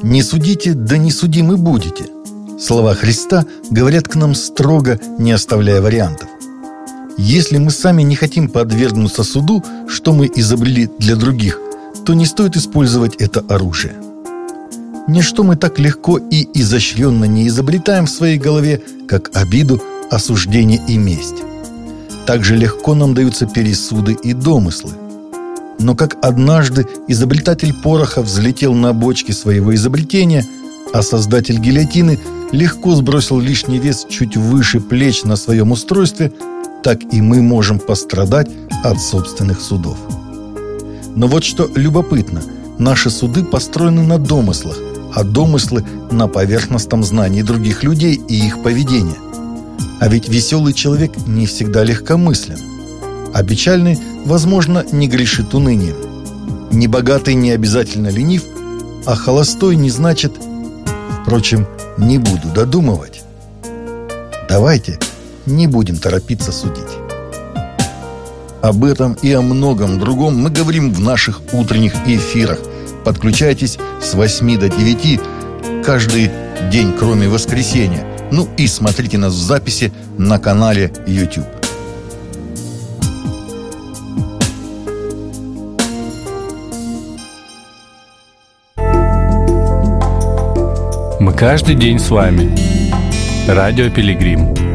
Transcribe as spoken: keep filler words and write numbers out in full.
«Не судите, да не судимы будете». Слова Христа говорят к нам строго, не оставляя вариантов. Если мы сами не хотим подвергнуться суду, что мы изобрели для других, то не стоит использовать это оружие. Ничто мы так легко и изощренно не изобретаем в своей голове, как обиду, осуждение и месть. Так же легко нам даются пересуды и домыслы. Но как однажды изобретатель пороха взлетел на бочке своего изобретения, а создатель гильотины легко сбросил лишний вес чуть выше плеч на своем устройстве, так и мы можем пострадать от собственных судов. Но вот что любопытно, наши суды построены на домыслах, а домыслы на поверхностном знании других людей и их поведения. А ведь веселый человек не всегда легкомыслен, а печальный, возможно, не грешит унынием. Небогатый не обязательно ленив, а холостой не значит... Впрочем, не буду додумывать. Давайте не будем торопиться судить. Об этом и о многом другом мы говорим в наших утренних эфирах. Подключайтесь с восьми до девяти каждый день, кроме воскресенья. Ну и смотрите нас в записи на канале YouTube. Мы каждый день с вами. Радио Пилигрим.